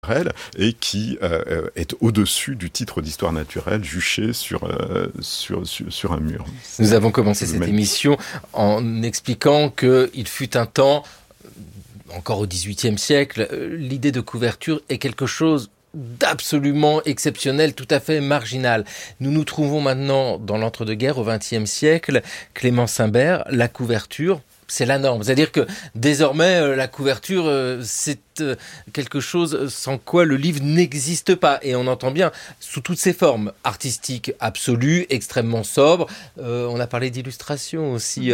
naturelle et qui est au-dessus du titre d'histoire naturelle juché sur un mur. Nous avons commencé cette émission en expliquant qu'il fut un temps, encore au XVIIIe siècle, l'idée de couverture est quelque chose d'absolument exceptionnel, tout à fait marginal. Nous nous trouvons maintenant dans l'entre-deux-guerres au XXe siècle. Clémence Imbert, la couverture, c'est la norme. C'est-à-dire que désormais, la couverture, c'est quelque chose sans quoi le livre n'existe pas. Et on entend bien sous toutes ses formes, artistiques absolues, extrêmement sobres. On a parlé d'illustration aussi,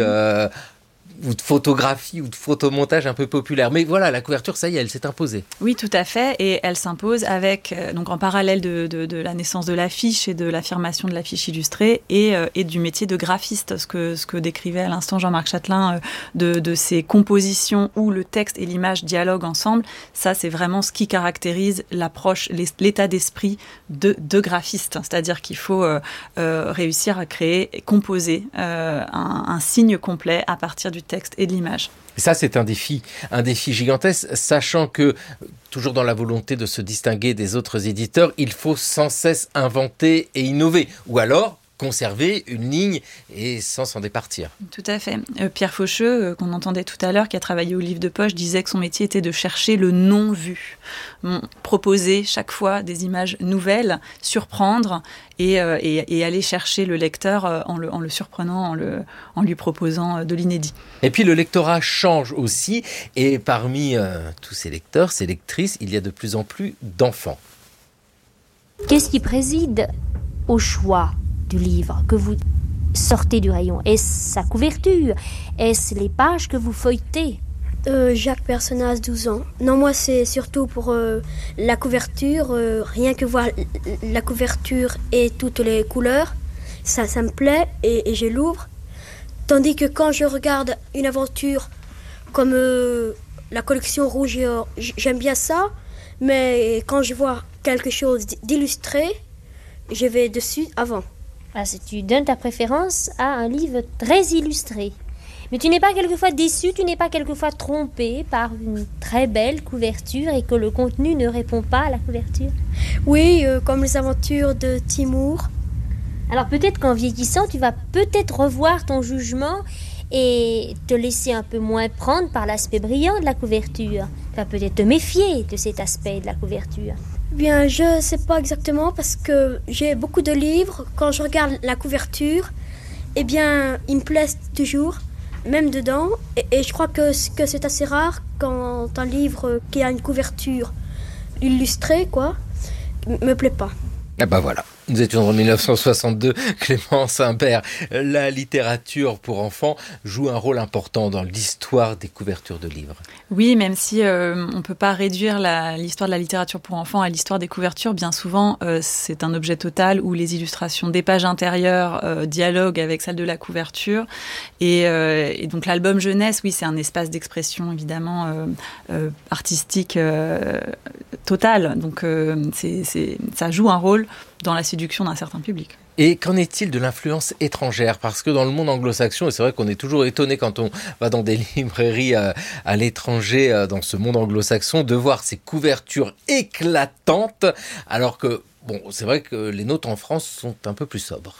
ou de photographie ou de photomontage un peu populaire. Mais voilà, la couverture, ça y est, elle s'est imposée. Oui, tout à fait. Et elle s'impose avec, donc en parallèle de la naissance de l'affiche et de l'affirmation de l'affiche illustrée et du métier de graphiste, ce que décrivait à l'instant Jean-Marc Chatelain, de ces compositions où le texte et l'image dialoguent ensemble. Ça, c'est vraiment ce qui caractérise l'approche, l'état d'esprit de graphiste. C'est-à-dire qu'il faut réussir à créer et composer un signe complet à partir du texte et de l'image. Et ça, c'est un défi gigantesque, sachant que, toujours dans la volonté de se distinguer des autres éditeurs, il faut sans cesse inventer et innover. Ou alors, conserver une ligne et sans s'en départir. Tout à fait. Pierre Faucheux, qu'on entendait tout à l'heure, qui a travaillé au Livre de Poche, disait que son métier était de chercher le non-vu. Proposer chaque fois des images nouvelles, surprendre et aller chercher le lecteur en le surprenant, en lui proposant de l'inédit. Et puis le lectorat change aussi, et parmi tous ces lecteurs, ces lectrices, il y a de plus en plus d'enfants. Qu'est-ce qui préside au choix du livre que vous sortez du rayon? Est-ce sa couverture? Est-ce les pages que vous feuilletez? Jacques Personnaz, 12 ans. Non, moi c'est surtout pour la couverture, rien que voir la couverture et toutes les couleurs, ça me plaît et je l'ouvre. Tandis que quand je regarde une aventure comme la collection Rouge et Or, j'aime bien ça, mais quand je vois quelque chose d'illustré, je vais dessus avant. Ah, tu donnes ta préférence à un livre très illustré. Mais tu n'es pas quelquefois déçu, tu n'es pas quelquefois trompé par une très belle couverture et que le contenu ne répond pas à la couverture? Oui, comme les aventures de Timur. Alors peut-être qu'en vieillissant, tu vas peut-être revoir ton jugement et te laisser un peu moins prendre par l'aspect brillant de la couverture. Tu vas peut-être te méfier de cet aspect de la couverture. Bien, je ne sais pas exactement parce que j'ai beaucoup de livres. Quand je regarde la couverture, eh bien, ils me plaisent toujours, même dedans. Et je crois que c'est assez rare quand un livre qui a une couverture illustrée, me plaît pas. Ah bah voilà, nous étions en 1962, Clémence Imbert. La littérature pour enfants joue un rôle important dans l'histoire des couvertures de livres. Oui, même si on ne peut pas réduire l'histoire de la littérature pour enfants à l'histoire des couvertures, bien souvent c'est un objet total où les illustrations des pages intérieures dialoguent avec celles de la couverture. Et donc l'album jeunesse, oui, c'est un espace d'expression évidemment artistique total. Donc ça joue un rôle dans la séduction d'un certain public. Et qu'en est-il de l'influence étrangère? Parce que dans le monde anglo-saxon, et c'est vrai qu'on est toujours étonné quand on va dans des librairies à l'étranger, dans ce monde anglo-saxon, de voir ces couvertures éclatantes, alors que, c'est vrai que les nôtres en France sont un peu plus sobres.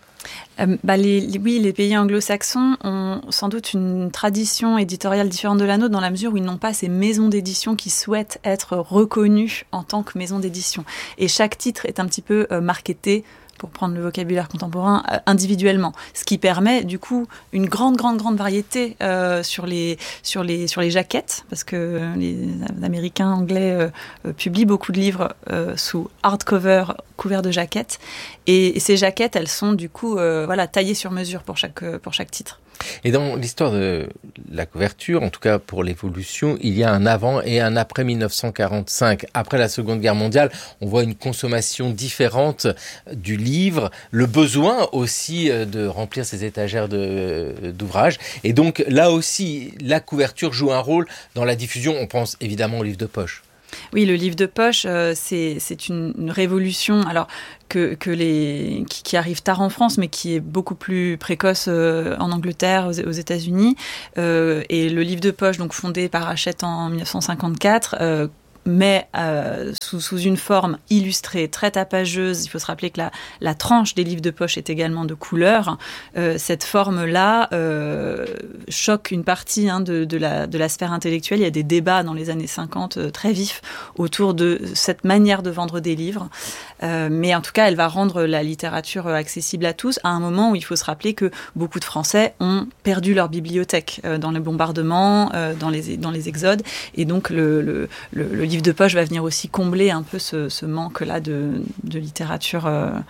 Les pays anglo-saxons ont sans doute une tradition éditoriale différente de la nôtre dans la mesure où ils n'ont pas ces maisons d'édition qui souhaitent être reconnues en tant que maison d'édition. Et chaque titre est un petit peu marketé, pour prendre le vocabulaire contemporain, individuellement. Ce qui permet, du coup, une grande variété sur les jaquettes, parce que les Américains, Anglais publient beaucoup de livres sous hardcover, couverts de jaquettes. Et ces jaquettes, elles sont, du coup, taillées sur mesure pour chaque titre. Et dans l'histoire de la couverture, en tout cas pour l'évolution, il y a un avant et un après 1945. Après la Seconde Guerre mondiale, on voit une consommation différente du livre, le besoin aussi de remplir ses étagères d'ouvrages. Et donc là aussi, la couverture joue un rôle dans la diffusion. On pense évidemment au livre de poche. Oui, le livre de poche, c'est une révolution alors qui arrive tard en France, mais qui est beaucoup plus précoce en Angleterre, aux États-Unis. Et le livre de poche, donc fondé par Hachette en 1954, mais sous une forme illustrée, très tapageuse. Il faut se rappeler que la tranche des livres de poche est également de couleur. Cette forme-là choque une partie de la sphère intellectuelle. Il y a des débats dans les années 50 très vifs autour de cette manière de vendre des livres. Mais en tout cas, elle va rendre la littérature accessible à tous à un moment où il faut se rappeler que beaucoup de Français ont perdu leur bibliothèque dans les bombardements, dans les exodes. Et donc, le livre de poche va venir aussi combler un peu ce manque-là de littérature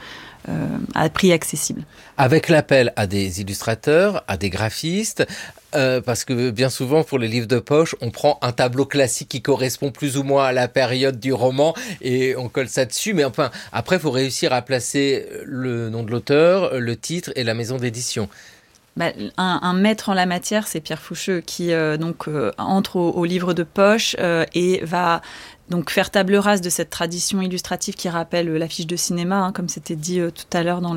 à prix accessible. Avec l'appel à des illustrateurs, à des graphistes, parce que bien souvent pour les livres de poche, on prend un tableau classique qui correspond plus ou moins à la période du roman et on colle ça dessus. Mais enfin, après, il faut réussir à placer le nom de l'auteur, le titre et la maison d'édition. Un maître en la matière, c'est Pierre Foucheux qui entre au livre de poche et va donc faire table rase de cette tradition illustrative qui rappelle l'affiche de cinéma, comme c'était dit tout à l'heure dans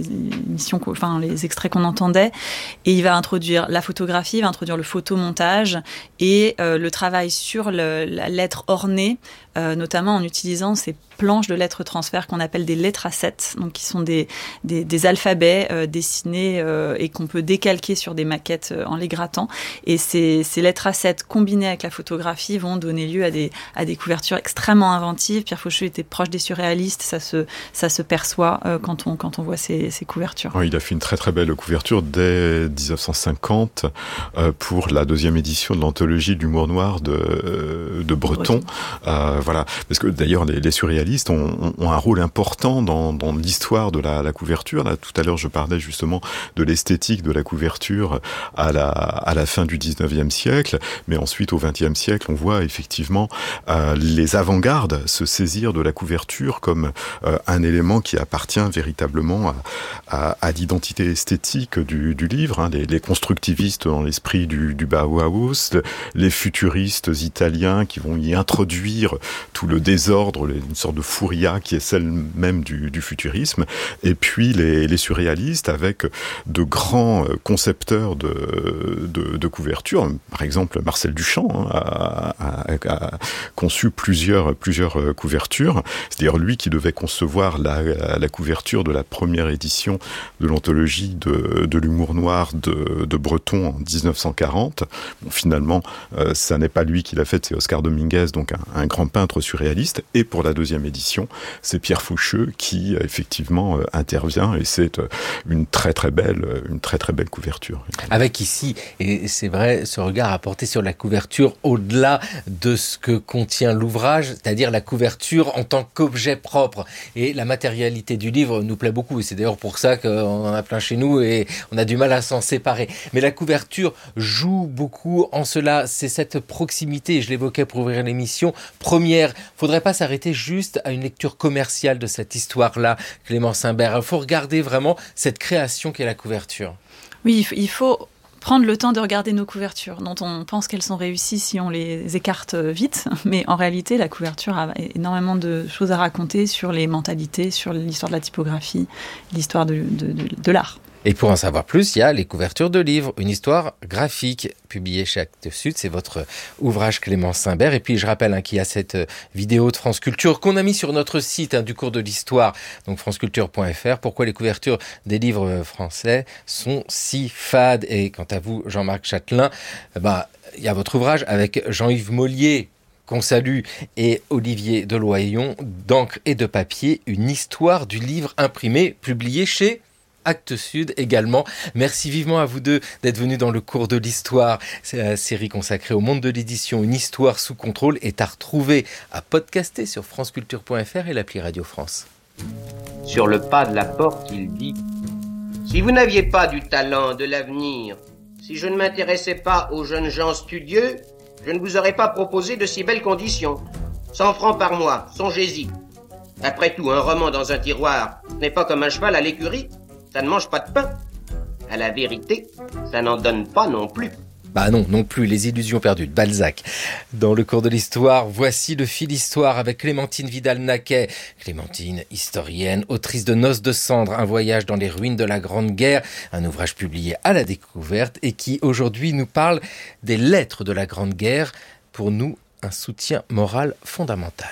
les extraits qu'on entendait. Et il va introduire la photographie, il va introduire le photomontage et le travail sur la lettre ornée, notamment en utilisant ces planches de lettres transfert qu'on appelle des lettres A7, donc qui sont des alphabets dessinés et qu'on peut décalquer sur des maquettes en les grattant. Et ces lettres A7 combinées avec la photographie vont donner lieu à des couvertures extrêmement inventives. Pierre Faucheux était proche des surréalistes, ça se perçoit quand on voit ces couvertures. Oui, il a fait une très très belle couverture dès 1950 pour la deuxième édition de l'anthologie de l'humour noir de Breton. Voilà, parce que d'ailleurs les surréalistes ont un rôle important dans l'histoire de la couverture. Là, tout à l'heure, je parlais justement de l'esthétique de la couverture à la fin du 19e siècle, mais ensuite au 20e siècle, on voit effectivement les avant-gardes se saisir de la couverture comme un élément qui appartient véritablement à l'identité esthétique du livre. Les constructivistes dans l'esprit du Bauhaus, les futuristes italiens qui vont y introduire tout le désordre, une sorte de furia qui est celle même du futurisme, et puis les surréalistes avec de grands concepteurs de couverture. Par exemple, Marcel Duchamp a conçu plusieurs couvertures. C'est-à-dire lui qui devait concevoir la couverture de la première édition de l'anthologie de l'humour noir de Breton en 1940. Bon, finalement, ça n'est pas lui qui l'a fait, c'est Oscar Dominguez, donc un grand peintre surréaliste. Et pour la deuxième édition, c'est Pierre Faucheux qui effectivement intervient, et c'est une très très belle couverture. Avec ici, et c'est vrai, ce regard à porter sur la couverture au-delà de ce que contient l'ouvrage, c'est-à-dire la couverture en tant qu'objet propre. Et la matérialité du livre nous plaît beaucoup, et c'est d'ailleurs pour ça qu'on en a plein chez nous et on a du mal à s'en séparer. Mais la couverture joue beaucoup en cela, c'est cette proximité, je l'évoquais pour ouvrir l'émission, première. Faudrait pas s'arrêter juste à une lecture commerciale de cette histoire-là, Clémence Imbert. Il faut regarder vraiment cette création qu'est la couverture. Oui, il faut prendre le temps de regarder nos couvertures, dont on pense qu'elles sont réussies si on les écarte vite. Mais en réalité, la couverture a énormément de choses à raconter sur les mentalités, sur l'histoire de la typographie, l'histoire de l'art. Et pour en savoir plus, il y a les couvertures de livres, une histoire graphique, publiée chez Actes Sud. C'est votre ouvrage, Clémence Imbert. Et puis, je rappelle qu'il y a cette vidéo de France Culture qu'on a mis sur notre site du cours de l'histoire, donc franceculture.fr. Pourquoi les couvertures des livres français sont si fades. Et quant à vous, Jean-Marc Châtelain, il y a votre ouvrage avec Jean-Yves Mollier, qu'on salue, et Olivier Deloyon, d'encre et de papier, une histoire du livre imprimé, publié chez Actes Sud également. Merci vivement à vous deux d'être venus dans le cours de l'histoire. C'est la série consacrée au monde de l'édition. Une histoire sous contrôle est à retrouver, à podcaster sur franceculture.fr et l'appli Radio France. Sur le pas de la porte, il dit: si vous n'aviez pas du talent, de l'avenir, si je ne m'intéressais pas aux jeunes gens studieux, je ne vous aurais pas proposé de si belles conditions. 100 francs par mois, songez-y. Après tout, un roman dans un tiroir n'est pas comme un cheval à l'écurie. Ça ne mange pas de pain. À la vérité, ça n'en donne pas non plus. Non plus, les illusions perdues de Balzac. Dans le cours de l'histoire, voici le fil histoire avec Clémentine Vidal-Naquet. Clémentine, historienne, autrice de Noces de cendre, un voyage dans les ruines de la Grande Guerre, un ouvrage publié à la découverte et qui aujourd'hui nous parle des lettres de la Grande Guerre pour nous un soutien moral fondamental.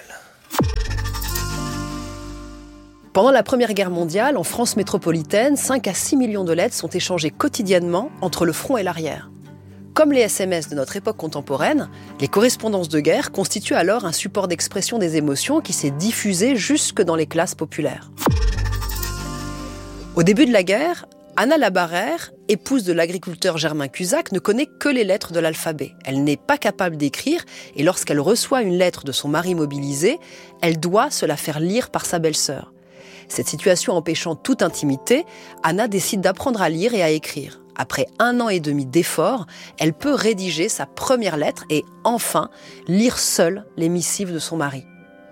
Pendant la Première Guerre mondiale, en France métropolitaine, 5 à 6 millions de lettres sont échangées quotidiennement entre le front et l'arrière. Comme les SMS de notre époque contemporaine, les correspondances de guerre constituent alors un support d'expression des émotions qui s'est diffusé jusque dans les classes populaires. Au début de la guerre, Anna Labarrère, épouse de l'agriculteur Germain Cusack, ne connaît que les lettres de l'alphabet. Elle n'est pas capable d'écrire et lorsqu'elle reçoit une lettre de son mari mobilisé, elle doit se la faire lire par sa belle-sœur. Cette situation empêchant toute intimité, Anna décide d'apprendre à lire et à écrire. Après 1 an et demi d'efforts, elle peut rédiger sa première lettre et enfin lire seule les missives de son mari.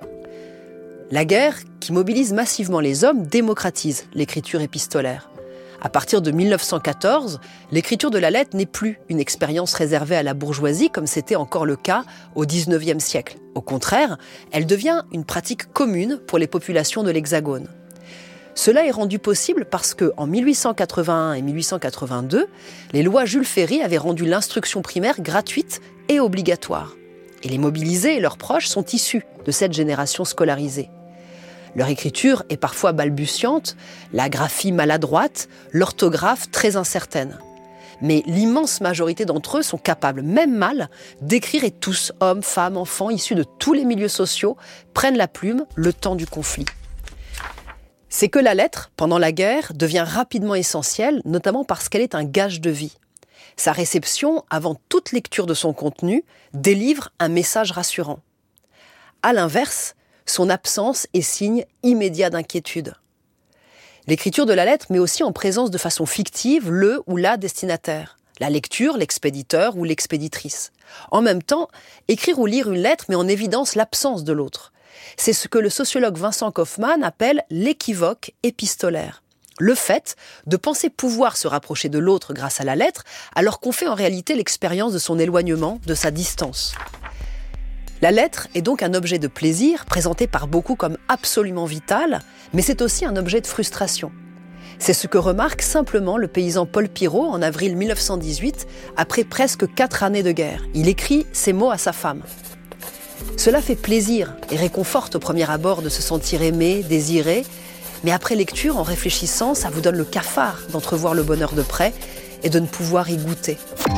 La guerre, qui mobilise massivement les hommes, démocratise l'écriture épistolaire. À partir de 1914, l'écriture de la lettre n'est plus une expérience réservée à la bourgeoisie comme c'était encore le cas au XIXe siècle. Au contraire, elle devient une pratique commune pour les populations de l'Hexagone. Cela est rendu possible parce qu'en 1881 et 1882, les lois Jules Ferry avaient rendu l'instruction primaire gratuite et obligatoire. Et les mobilisés et leurs proches sont issus de cette génération scolarisée. Leur écriture est parfois balbutiante, la graphie maladroite, l'orthographe très incertaine. Mais l'immense majorité d'entre eux sont capables, même mal, d'écrire et tous, hommes, femmes, enfants, issus de tous les milieux sociaux, prennent la plume le temps du conflit. C'est que la lettre, pendant la guerre, devient rapidement essentielle, notamment parce qu'elle est un gage de vie. Sa réception, avant toute lecture de son contenu, délivre un message rassurant. À l'inverse, son absence est signe immédiat d'inquiétude. L'écriture de la lettre met aussi en présence de façon fictive le ou la destinataire, la lecture, l'expéditeur ou l'expéditrice. En même temps, écrire ou lire une lettre met en évidence l'absence de l'autre. C'est ce que le sociologue Vincent Kaufmann appelle l'équivoque épistolaire. Le fait de penser pouvoir se rapprocher de l'autre grâce à la lettre, alors qu'on fait en réalité l'expérience de son éloignement, de sa distance. La lettre est donc un objet de plaisir, présenté par beaucoup comme absolument vital, mais c'est aussi un objet de frustration. C'est ce que remarque simplement le paysan Paul Pirot en avril 1918, après presque 4 années de guerre. Il écrit ces mots à sa femme. Cela fait plaisir et réconforte au premier abord de se sentir aimé, désiré, mais après lecture, en réfléchissant, ça vous donne le cafard d'entrevoir le bonheur de près et de ne pouvoir y goûter.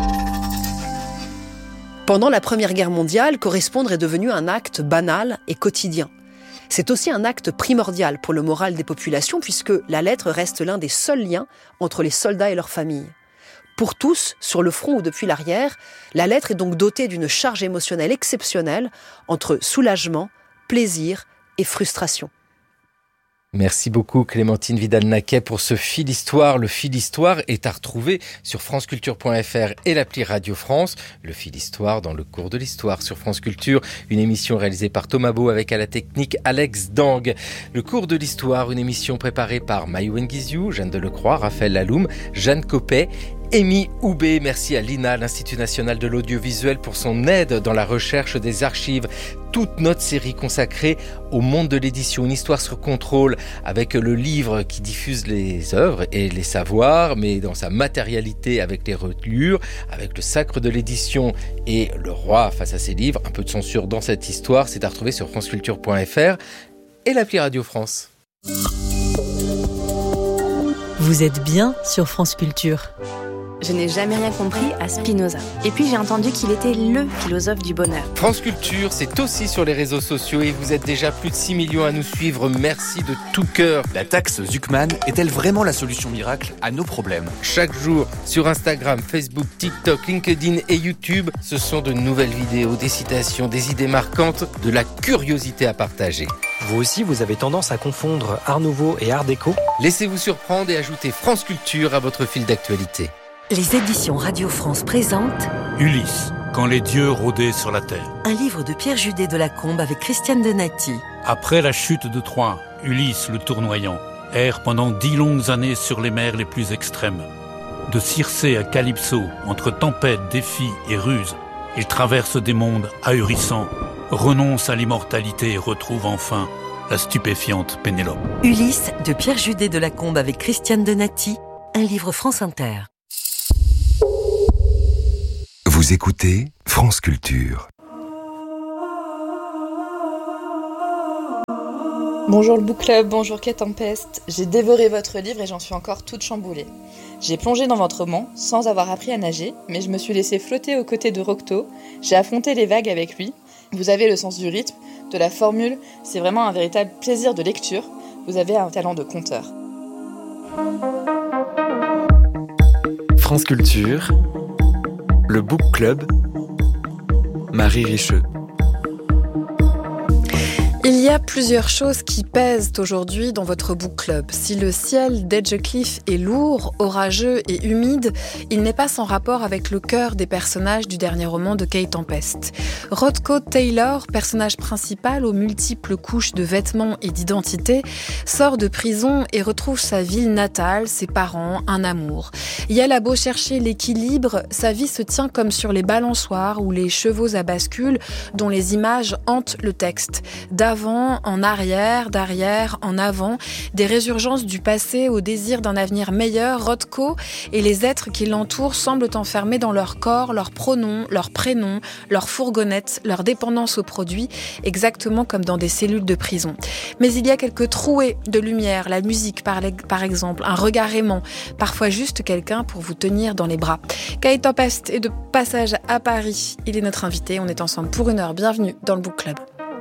Pendant la Première Guerre mondiale, correspondre est devenu un acte banal et quotidien. C'est aussi un acte primordial pour le moral des populations puisque la lettre reste l'un des seuls liens entre les soldats et leurs familles. Pour tous, sur le front ou depuis l'arrière, la lettre est donc dotée d'une charge émotionnelle exceptionnelle entre soulagement, plaisir et frustration. Merci beaucoup Clémentine Vidal-Naquet pour ce fil histoire. Le fil histoire est à retrouver sur franceculture.fr et l'appli Radio France. Le fil histoire dans le cours de l'histoire sur France Culture. Une émission réalisée par Thomas Beau avec à la technique Alex Dang. Le cours de l'histoire, une émission préparée par Maï Wenguiziou, Jeanne Delecroix, Raphaël Laloum, Jeanne Copet, Amy Houbé. Merci à l'INA, l'Institut National de l'Audiovisuel, pour son aide dans la recherche des archives. Toute notre série consacrée au monde de l'édition, une histoire sur contrôle, avec le livre qui diffuse les œuvres et les savoirs, mais dans sa matérialité avec les reliures, avec le sacre de l'édition et le roi face à ses livres. Un peu de censure dans cette histoire, c'est à retrouver sur franceculture.fr et l'appli Radio France. Vous êtes bien sur France Culture. Je n'ai jamais rien compris à Spinoza. Et puis j'ai entendu qu'il était le philosophe du bonheur. France Culture, c'est aussi sur les réseaux sociaux et vous êtes déjà plus de 6 millions à nous suivre. Merci de tout cœur. La taxe Zuckman est-elle vraiment la solution miracle à nos problèmes ? Chaque jour, sur Instagram, Facebook, TikTok, LinkedIn et YouTube, ce sont de nouvelles vidéos, des citations, des idées marquantes, de la curiosité à partager. Vous aussi, vous avez tendance à confondre Art Nouveau et Art Déco ? Laissez-vous surprendre et ajoutez France Culture à votre fil d'actualité. Les éditions Radio France présentent Ulysse, quand les dieux rôdaient sur la terre. Un livre de Pierre Judet de Lacombe avec Christiane Donati. Après la chute de Troie, Ulysse le tournoyant erre pendant 10 longues années sur les mers les plus extrêmes. De Circé à Calypso, entre tempêtes, défis et ruses, il traverse des mondes ahurissants, renonce à l'immortalité et retrouve enfin la stupéfiante Pénélope. Ulysse de Pierre Judet de Lacombe avec Christiane Donati, un livre France Inter. Vous écoutez France Culture. Bonjour le book club, bonjour Quai Tempeste. J'ai dévoré votre livre et j'en suis encore toute chamboulée. J'ai plongé dans votre roman sans avoir appris à nager, mais je me suis laissée flotter aux côtés de Rocteau. J'ai affronté les vagues avec lui. Vous avez le sens du rythme, de la formule. C'est vraiment un véritable plaisir de lecture. Vous avez un talent de conteur. France Culture, le book club, Marie Richeux. Il y a plusieurs choses qui pèsent aujourd'hui dans votre book club. Si le ciel d'Edgecliff est lourd, orageux et humide, il n'est pas sans rapport avec le cœur des personnages du dernier roman de Quai Tempeste. Rothko Taylor, personnage principal aux multiples couches de vêtements et d'identité, sort de prison et retrouve sa ville natale, ses parents, un amour. Yael a beau chercher l'équilibre, sa vie se tient comme sur les balançoires ou les chevaux à bascule dont les images hantent le texte. D'avant en arrière, d'arrière en avant, des résurgences du passé au désir d'un avenir meilleur, Rothko et les êtres qui l'entourent semblent enfermés dans leur corps, leurs pronoms, leurs prénoms, leurs fourgonnettes, leur dépendance aux produits, exactement comme dans des cellules de prison. Mais il y a quelques trouées de lumière, la musique par exemple, un regard aimant, parfois juste quelqu'un pour vous tenir dans les bras. Quai Tempeste est de passage à Paris. Il est notre invité, on est ensemble pour 1 heure. Bienvenue dans le Book Club.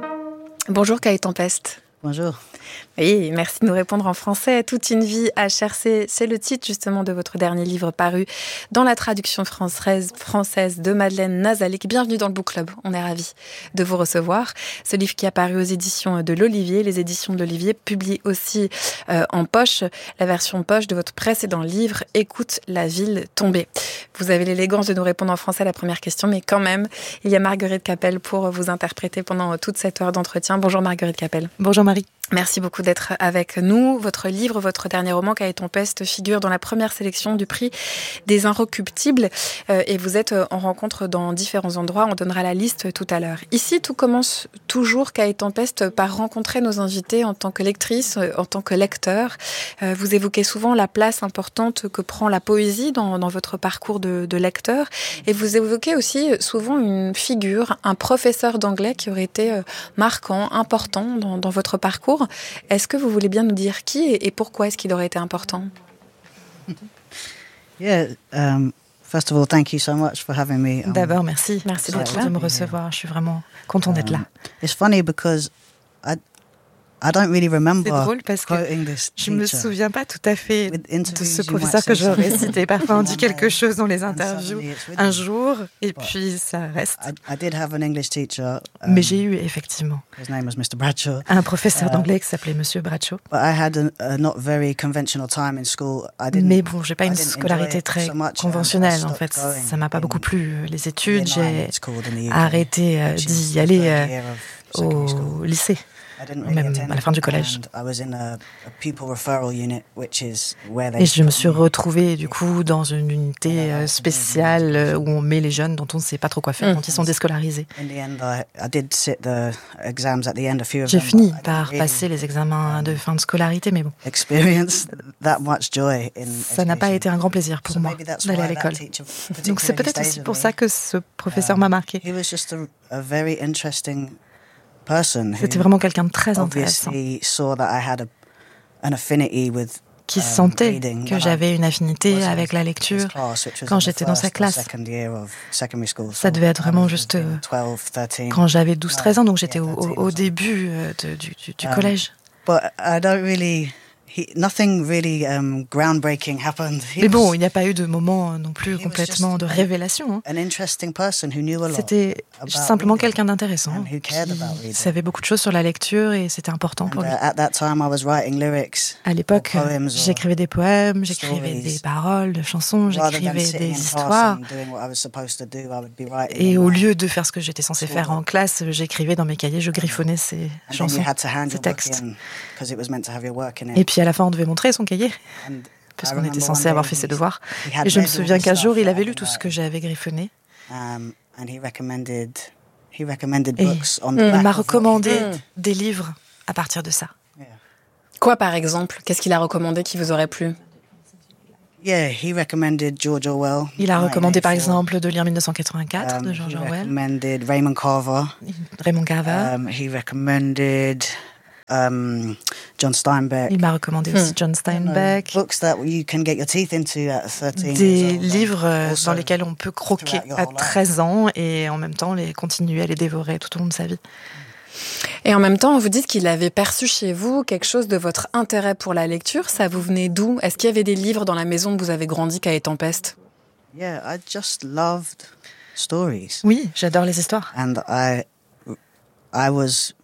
Bonjour Quai Tempeste. Bonjour. Oui, merci de nous répondre en français. Toute une vie à chercher, c'est le titre justement de votre dernier livre paru dans la traduction française de Madeleine Nazalik. Bienvenue dans le Book Club, on est ravis de vous recevoir. Ce livre qui est paru aux éditions de l'Olivier. Les éditions de l'Olivier publient aussi en poche la version poche de votre précédent livre « Écoute la ville tombée ». Vous avez l'élégance de nous répondre en français à la première question, mais quand même, il y a Marguerite Capel pour vous interpréter pendant toute cette heure d'entretien. Bonjour Marguerite Capel. Bonjour Marie. Merci beaucoup d'être avec nous. Votre livre, votre dernier roman, Quai Tempeste, figure dans la première sélection du prix des Inrecuptibles et vous êtes en rencontre dans différents endroits. On donnera la liste tout à l'heure. Ici, tout commence toujours, Quai Tempeste, par rencontrer nos invités en tant que lectrice, en tant que lecteur. Vous évoquez souvent la place importante que prend la poésie dans votre parcours de lecteur et vous évoquez aussi souvent une figure, un professeur d'anglais qui aurait été marquant, important dans votre parcours. Est-ce que vous voulez bien nous dire qui et pourquoi est-ce qu'il aurait été important? First of all, thank you so much for having me. D'abord, merci beaucoup de me recevoir. Je suis vraiment content d'être là. It's funny because I don't really remember. C'est drôle parce que je me souviens pas tout à fait de ce professeur que j'aurais cité. Parfois, on dit quelque chose dans les interviews un jour et puis ça reste. I did have an English teacher. Mais j'ai eu effectivement his name was Mr. Bradshaw. Un professeur d'anglais qui s'appelait Monsieur Bradshaw. But I had a not very conventional time in school. Mais bon, j'ai pas une scolarité très conventionnelle en fait. Ça m'a pas beaucoup plu les études. J'ai arrêté d'y aller au lycée. Même à la fin du collège. Et je me suis retrouvée du coup dans une unité spéciale où on met les jeunes dont on ne sait pas trop quoi faire quand ils sont déscolarisés. J'ai fini par passer les examens de fin de scolarité, mais bon. Ça n'a pas été un grand plaisir pour moi d'aller à l'école. Donc c'est peut-être aussi pour ça que ce professeur m'a marqué. C'était vraiment quelqu'un de très intéressant, qui sentait que j'avais une affinité avec la lecture quand j'étais dans sa classe. Ça devait être vraiment juste quand j'avais 12-13 ans, donc j'étais au début du collège. Mais bon, il n'y a pas eu de moment non plus complètement de révélation. C'était simplement quelqu'un d'intéressant qui savait beaucoup de choses sur la lecture et c'était important pour lui. À l'époque, j'écrivais des poèmes, j'écrivais des paroles de chansons, j'écrivais des histoires. Et au lieu de faire ce que j'étais censée faire en classe, j'écrivais dans mes cahiers, je griffonnais ces chansons, ces textes. Et puis à la fin, on devait montrer son cahier, parce qu'on était censé avoir fait ses devoirs. Et je me souviens qu'un jour, il avait lu tout ce que j'avais griffonné. Et il m'a recommandé des livres à partir de ça. Quoi, par exemple? Qu'est-ce qu'il a recommandé qui vous aurait plu? Il a recommandé, par exemple, de lire 1984 de George Orwell. Raymond Carver. Raymond Carver. John Steinbeck. Il m'a recommandé aussi John Steinbeck. Books that you can get your teeth into at 13 Des livres dans lesquels on peut croquer à 13 ans et en même temps continuer à les dévorer tout au long de sa vie. Et en même temps, vous dites qu'il avait perçu chez vous quelque chose de votre intérêt pour la lecture. Ça vous venait d'où ? Est-ce qu'il y avait des livres dans la maison où vous avez grandi qu'à Tempeste ? Yeah, I just loved stories. Oui, j'adore les histoires. And I was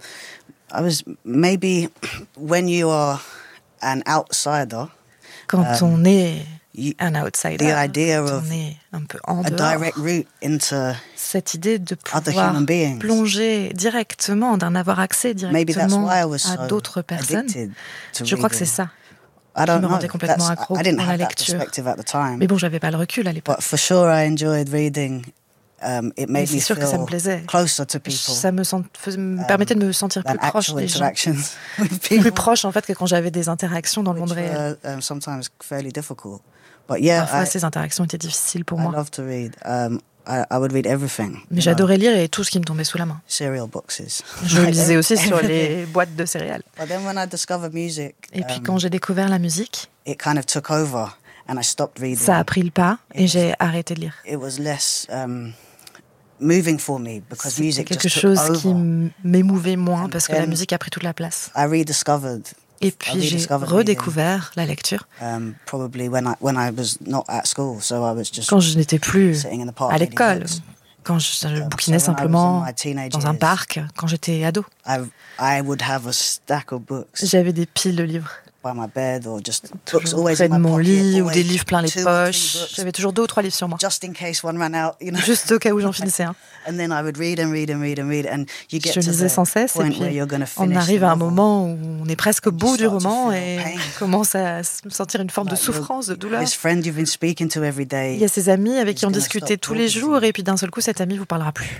maybe when you are an outsider. Quand on est un outsider, the idea quand of on est un peu en a dehors, direct route into cette idée de other pouvoir human beings. plonger directement, d'en avoir accès directement à d'autres personnes, je crois que c'est ça qui me rendait complètement accro à la lecture. Mais bon, j'avais pas le recul à l'époque. But for sure, I enjoyed reading. It made c'est me sûr que ça me feel plaisait. closer to people. Ça me permettait de me sentir plus proche des gens. Plus proche en fait que quand j'avais des interactions dans le monde réel. Sometimes fairly difficult. But yeah, parfois ces interactions étaient difficiles pour moi. I love to read. I would read everything. Mais j'adorais lire et tout ce qui me tombait sous la main. Cereal boxes. Je lisais aussi sur les boîtes de céréales. But then when I discovered music, et puis quand j'ai découvert la musique, it kind of took over and I stopped reading. Ça a pris le pas et j'ai arrêté de lire. It was less moving for me because music quelque just chose took over. Qui m'émouvait moins parce que la musique a pris toute la place. I rediscovered. Et puis j'ai redécouvert la lecture. Probably when I was not at school, so I was just quand je n'étais plus à l'école, quand je bouquinais simplement dans un parc, quand j'étais ado. I would have a stack of books. J'avais des piles de livres. By my bed or just toujours près de mon lit ou des livres plein les poches. J'avais toujours 2 ou 3 livres sur moi. Just in case one ran out, you know. Juste au cas où j'en finissais un. And then I would read and read and read and read and you get je lisais sans cesse et puis on arrive à un moment où on est presque au bout du roman et on commence à sentir une forme de souffrance, de douleur. Il y a ces amis avec qui on discutait tous les jours et puis d'un seul coup cet ami vous parlera plus.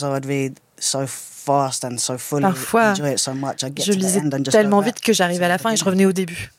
Parfois, je lisais tellement vite que j'arrivais à la fin et je revenais au début.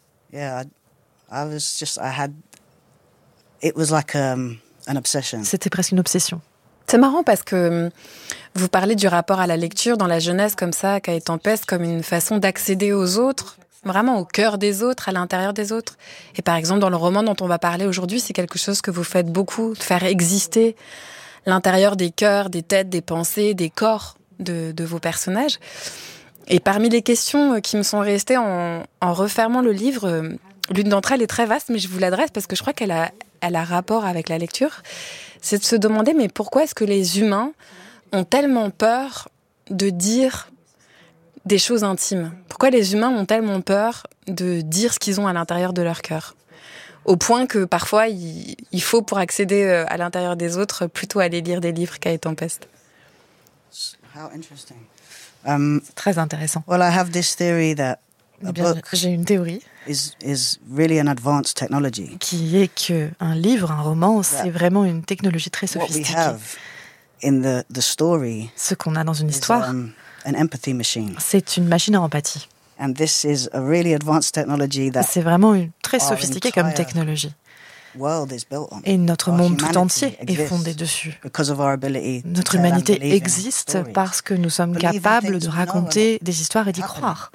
C'était presque une obsession. C'est marrant parce que vous parlez du rapport à la lecture dans la jeunesse comme ça, qu'a Tempeste, comme une façon d'accéder aux autres, vraiment au cœur des autres, à l'intérieur des autres. Et par exemple, dans le roman dont on va parler aujourd'hui, c'est quelque chose que vous faites beaucoup, de faire exister l'intérieur des cœurs, des têtes, des pensées, des corps de vos personnages. Et parmi les questions qui me sont restées en refermant le livre, l'une d'entre elles est très vaste, mais je vous l'adresse parce que je crois qu'elle a rapport avec la lecture. C'est de se demander, mais pourquoi est-ce que les humains ont tellement peur de dire des choses intimes ? Pourquoi les humains ont tellement peur de dire ce qu'ils ont à l'intérieur de leur cœur ? Au point que parfois, il faut, pour accéder à l'intérieur des autres, plutôt aller lire des livres qu'à Tempeste. How interesting. Très intéressant. Well, I have this theory that j'ai une théorie is really an advanced technology. Qui est que un livre, un roman, c'est vraiment une technologie très sophistiquée. What we have in the story, ce qu'on a dans une histoire, an empathy machine. C'est une machine à empathie. And this is a really advanced technology that c'est vraiment très sophistiqué comme technologie. Et notre monde tout entier est fondé dessus. Notre humanité existe parce que nous sommes capables de raconter des histoires et d'y croire.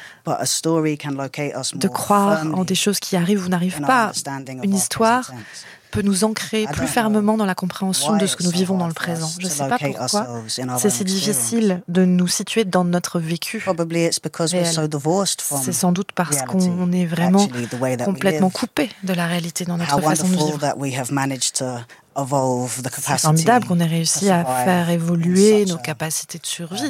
De croire en des choses qui arrivent ou n'arrivent pas. Une histoire peut nous ancrer plus fermement dans la compréhension de ce que nous vivons dans le présent. Je ne sais pas pourquoi c'est si difficile de nous situer dans notre vécu réel. C'est sans doute parce qu'on est vraiment complètement coupé de la réalité dans notre façon de vivre. C'est formidable qu'on ait réussi à faire évoluer nos capacités de survie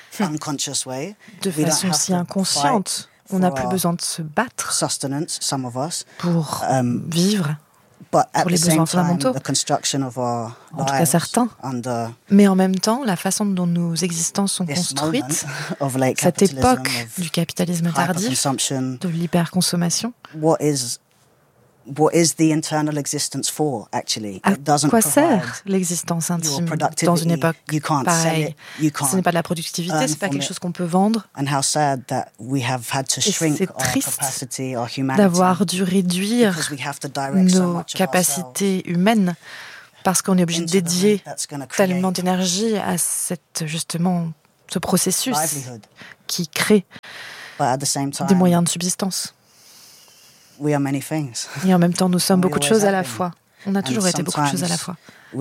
de façon si inconsciente. On n'a plus besoin de se battre pour vivre. Pour les besoins fondamentaux, en tout cas certains. Mais en même temps, la façon dont nos existences sont construites, cette époque du capitalisme tardif, de l'hyperconsommation, à quoi sert l'existence intime dans une époque pareille ? Ce n'est pas de la productivité, ce n'est pas quelque chose qu'on peut vendre. Et c'est triste d'avoir dû réduire nos capacités humaines parce qu'on est obligé de dédier tellement d'énergie à cette, justement, ce processus qui crée des moyens de subsistance. Et en même temps, nous sommes beaucoup de choses à la fois. On a toujours été beaucoup de choses à la fois.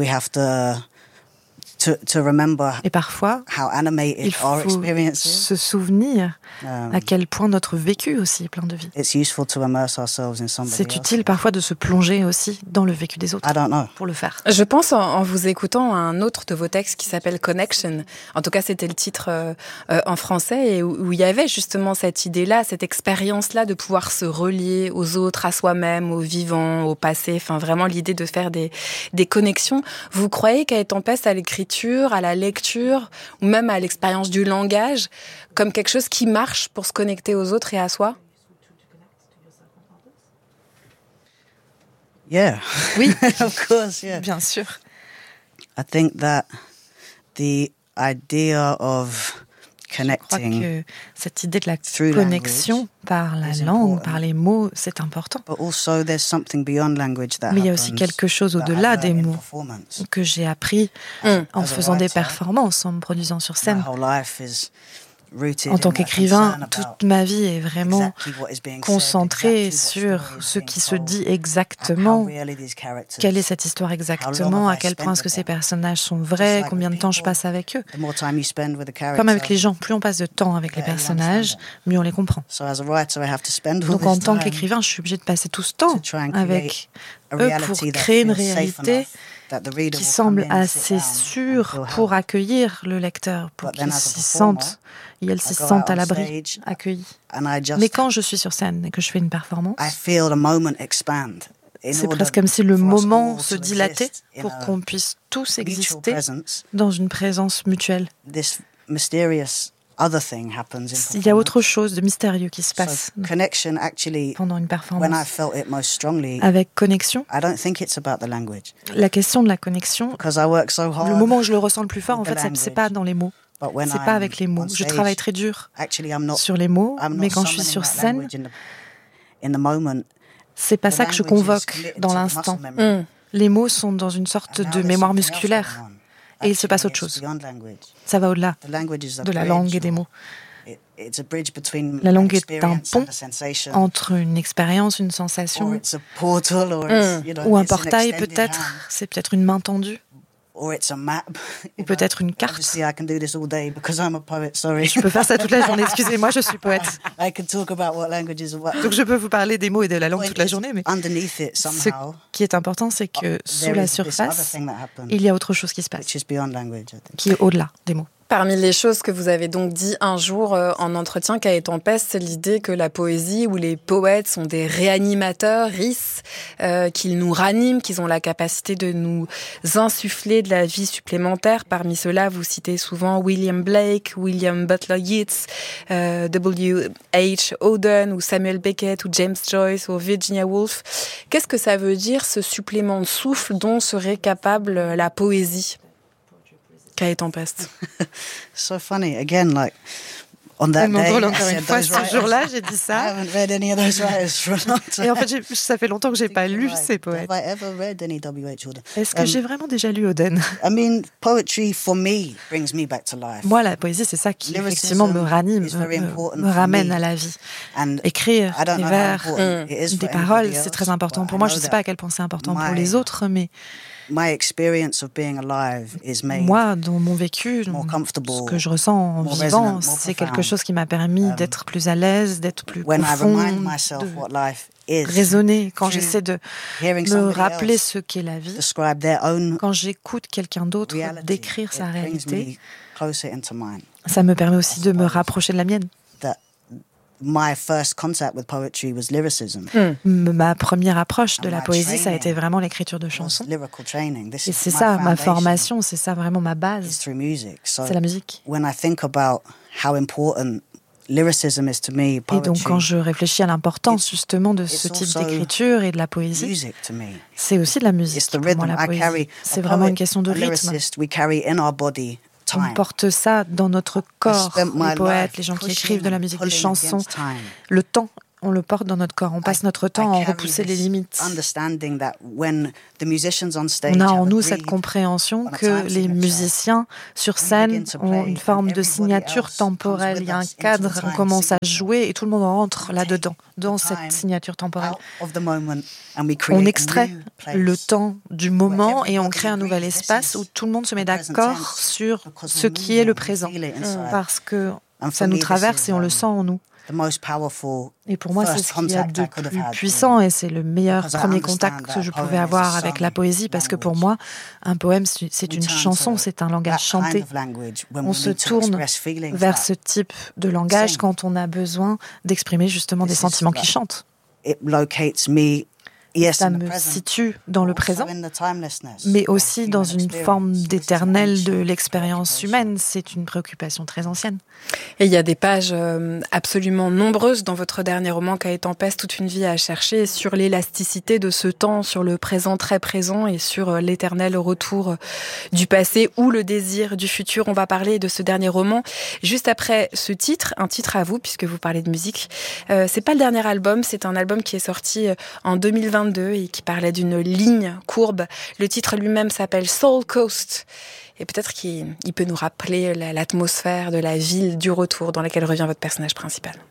Et parfois, il faut se souvenir à quel point notre vécu aussi est plein de vie. C'est utile parfois de se plonger aussi dans le vécu des autres pour le faire. Je pense en vous écoutant à un autre de vos textes qui s'appelle Connection. En tout cas, c'était le titre en français et où il y avait justement cette idée-là, cette expérience-là de pouvoir se relier aux autres, à soi-même, au vivant, au passé. Enfin, vraiment l'idée de faire des connexions. Vous croyez qu'à Tempête, à l'écriture, à la lecture ou même à l'expérience du langage comme quelque chose qui marche pour se connecter aux autres et à soi? Yeah. Oui, of course, yeah. Bien sûr. I think that the idea of connecting. Je crois que cette idée de la connexion par la langue, par les mots, c'est important. Mais il y a aussi quelque chose au-delà des mots que j'ai appris en faisant des performances, en me produisant sur scène. En tant qu'écrivain, toute ma vie est vraiment concentrée sur ce qui se dit exactement, quelle est cette histoire exactement, à quel point est-ce que ces personnages sont vrais, combien de temps je passe avec eux. Comme avec les gens, plus on passe de temps avec les personnages, mieux on les comprend. Donc en tant qu'écrivain, je suis obligée de passer tout ce temps avec eux pour créer une réalité qui semble assez sûre pour accueillir le lecteur, pour qu'il s'y sente, et elle s'y sente à l'abri, accueillie. Mais quand je suis sur scène et que je fais une performance, c'est presque comme si le moment se dilatait pour qu'on puisse tous exister dans une présence mutuelle. Il y a autre chose de mystérieux qui se passe pendant une performance. Avec connexion, la question de la connexion, le moment où je le ressens le plus fort, en fait, c'est pas dans les mots. C'est pas avec les mots. Je travaille très dur sur les mots, mais quand je suis sur scène, c'est pas ça que je convoque dans l'instant. Les mots sont dans une sorte de mémoire musculaire. Et il se passe autre chose. Ça va au-delà de la langue et des mots. La langue est un pont entre une expérience, une sensation, ou un portail peut-être, c'est peut-être une main tendue. Ou peut-être une carte. Je peux faire ça toute la journée, excusez-moi, je suis poète. Donc je peux vous parler des mots et de la langue toute la journée, mais ce qui est important, c'est que sous la surface, il y a autre chose qui se passe, qui est au-delà des mots. Parmi les choses que vous avez donc dit un jour en entretien qu'à Tempête, c'est l'idée que la poésie ou les poètes sont des réanimateurs, qu'ils nous raniment, qu'ils ont la capacité de nous insuffler de la vie supplémentaire. Parmi ceux-là, vous citez souvent William Blake, William Butler Yeats, W.H. Auden ou Samuel Beckett ou James Joyce ou Virginia Woolf. Qu'est-ce que ça veut dire, ce supplément de souffle dont serait capable la poésie? Qu'à Tempête. So funny, again, like on that day. Encore une fois, ce jour-là, j'ai dit ça. Et en fait, ça fait longtemps que j'ai pas lu ces poètes. Est-ce que j'ai vraiment déjà lu Auden? Moi, la poésie, c'est ça qui effectivement me ranime, me ramène à la vie. Écrire des vers, des paroles, c'est très important pour moi. Je ne sais pas à quel point c'est important pour les autres, mais moi, dans mon vécu, ce que je ressens en vivant, c'est quelque chose qui m'a permis d'être plus à l'aise, d'être plus profond, de raisonner quand j'essaie de me rappeler ce qu'est la vie. Quand j'écoute quelqu'un d'autre décrire sa réalité, ça me permet aussi de me rapprocher de la mienne. My first contact with poetry was lyricism. Ma première approche de la poésie, ça a été vraiment l'écriture de chansons. Et c'est ça, ma formation, c'est ça vraiment ma base. C'est la musique. Et donc quand je réfléchis à l'importance justement de ce type d'écriture et de la poésie, c'est aussi de la musique pour moi, la poésie. C'est vraiment une question de rythme. On porte ça dans notre corps, les poètes, les gens qui écrivent de la musique, des chansons. Le temps on le porte dans notre corps. On passe notre temps à en repousser les limites. On a en nous cette compréhension que les musiciens sur scène ont une forme de signature temporelle. Il y a un cadre, on commence à jouer et tout le monde rentre là-dedans, dans cette signature temporelle. On extrait le temps du moment et on crée un nouvel espace où tout le monde se met d'accord sur ce qui est le présent. Parce que ça nous traverse et on le sent en nous. Et pour moi, c'est ce qu'il y a de plus puissant et c'est le meilleur premier contact que je pouvais avoir avec la poésie parce que pour moi, un poème, c'est une chanson, c'est un langage chanté. On se tourne vers ce type de langage quand on a besoin d'exprimer justement des sentiments qui chantent. Ça me situe dans le présent, mais aussi dans une forme d'éternel de l'expérience humaine. C'est une préoccupation très ancienne. Et il y a des pages absolument nombreuses dans votre dernier roman, Cahiers tempête, toute une vie à chercher, sur l'élasticité de ce temps, sur le présent très présent et sur l'éternel retour du passé ou le désir du futur. On va parler de ce dernier roman juste après ce titre, un titre à vous, puisque vous parlez de musique. C'est pas le dernier album, c'est un album qui est sorti en 2022 et qui parlait d'une ligne courbe. Le titre lui-même s'appelle Soul Coast. Et peut-être qu'il peut nous rappeler l'atmosphère de la ville du retour dans laquelle revient votre personnage principal.